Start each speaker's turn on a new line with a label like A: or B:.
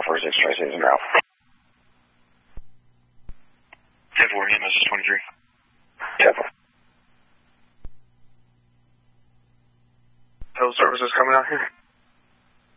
A: 46, Tracy is en route.
B: 10-4, hit message 23.
A: 10-4.
B: Tow services coming out here.